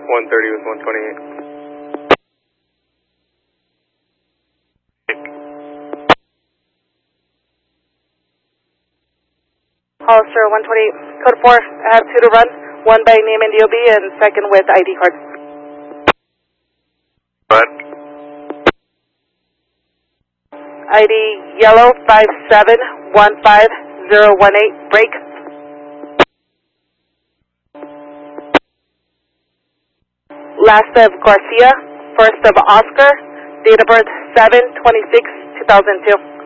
130 with 128. Hollister 128, code 4, I have 2 to run, 1 by name and DOB and second with ID card. What? ID yellow 5715018, break. Last of Garcia, first of Oscar, date of birth 7/26/2002.